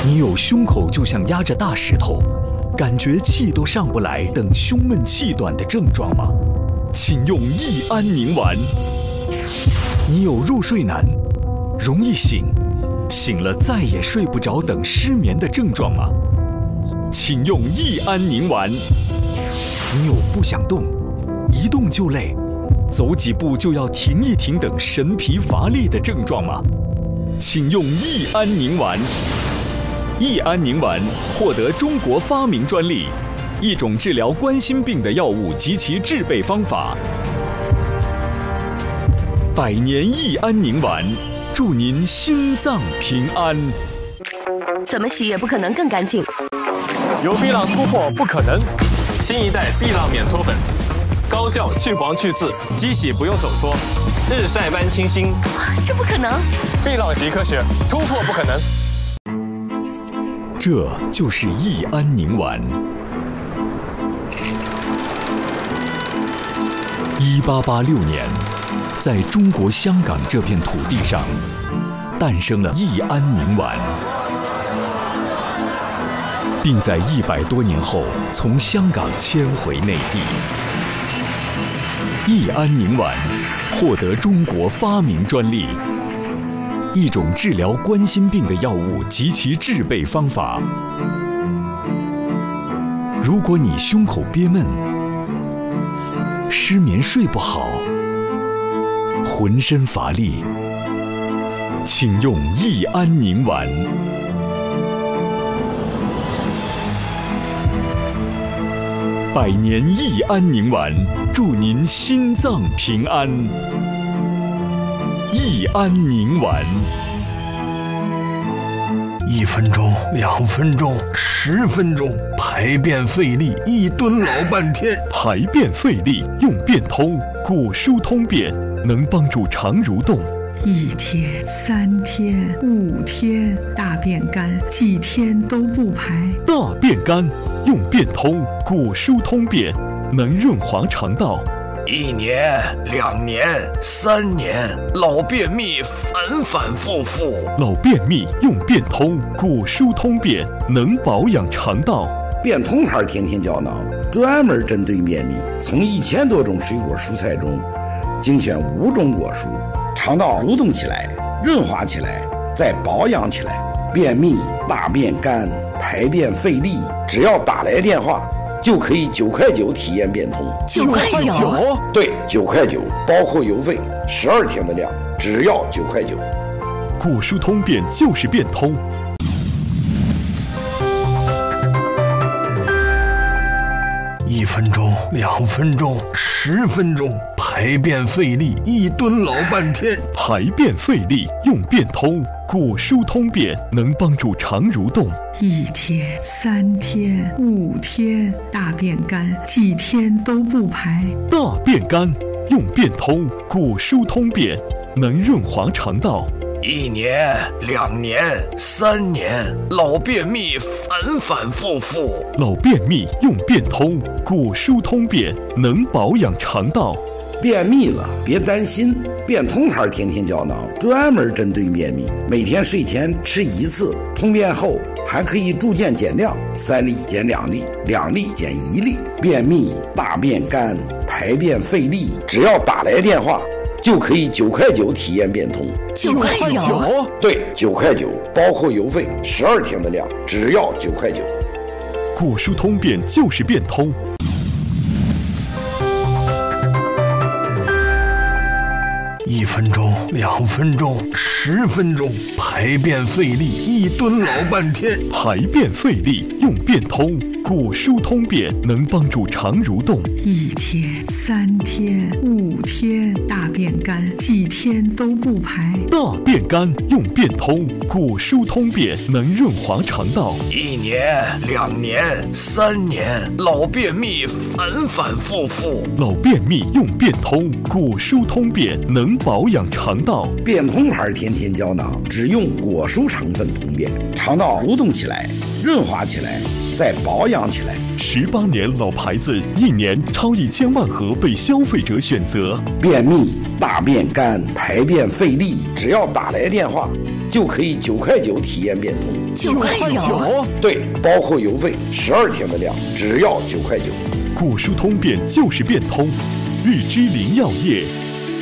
你有胸口就像压着大石头，感觉气都上不来等胸闷气短的症状吗？请用益安宁丸。你有入睡难、容易醒、醒了再也睡不着等失眠的症状吗？请用益安宁丸。你有不想动、一动就累、走几步就要停一停等神疲乏力的症状吗？请用益安宁丸。益安宁丸获得中国发明专利，一种治疗冠心病的药物及其制备方法。100年益安宁丸，祝您心脏平安。 怎么洗也不可能更干净。 由碧朗突破不可能，新一代碧朗免搓粉，高效去黄去渍，机洗不用手搓，日晒般清新。 这不可能！ 碧朗洗科学，突破不可能。 这就是益安宁丸。1886年，在中国香港这片土地上，诞生了益安宁丸，并在100多年后从香港迁回内地。益安宁丸获得中国发明专利，一种治疗冠心病的药物及其制备方法。如果你胸口憋闷、失眠睡不好、浑身乏力，请用益安宁丸。100年益安宁丸，祝您心脏平安。益安宁丸 ，1分钟、2分钟、10分钟，排便费力，一蹲老半天。 排便费力用便通，果蔬通便，能帮助肠蠕动。 1天、3天、5天，大便干，几天都不排。 大便干用便通，果蔬通便，能润滑肠道。 1年、2年、3年，老便秘反反复复。 老便秘用便通，果蔬通便，能保养肠道。 便通牌天天胶囊，专门针对便秘，从1000多种水果蔬菜中精选5种果蔬，肠道蠕动起来，润滑起来，再保养起来。便秘、大便干、排便费力，只要打来电话，就可以9块9体验便通。 9块9？ 对，9块9，包括邮费，12天的量，只要9块9。 果蔬通便就是便通。 1分钟、2分钟、10分钟，排便费力，一蹲老半天。 排便费力用便通，果蔬通便，能帮助肠蠕动。 1天、3天、5天，大便干，几天都不排。 大便干用便通，果蔬通便，能润滑肠道。 1年、2年、3年，老便秘反反复复。 老便秘用便通，果蔬通便，能保养肠道。 便秘了别担心，便通牌天天胶囊专门针对便秘，每天睡前吃1次，通便后还可以逐渐减量，3粒减2粒，2粒减1粒。便秘、大便干、排便费力，只要打来电话，就可以9块9体验便通。 9块9？ 对，9块9，包括邮费，12天的量，只要9块9。 果蔬通便就是便通。 1分钟、2分钟、10分钟，排便费力，一蹲老半天。 排便费力用便通，果蔬通便，能帮助肠蠕动。 1天、3天、5天，大便干，几天都不排。 大便干用便通，果蔬通便，能润滑肠道。 1年、2年、3年，老便秘反反复复。 老便秘用便通，果蔬通便，能保养肠道。 便通牌天天胶囊只用果蔬成分通便，肠道蠕动起来，润滑起来，再保养起来。 18年老牌子，1年超1000万盒被消费者选择。 便秘、大便干、排便费力，只要打来电话， 就可以9块9体验变通。 9块9？ 对，包括邮费，12天的量只要9块9。 古书通便就是变通，日之灵药业。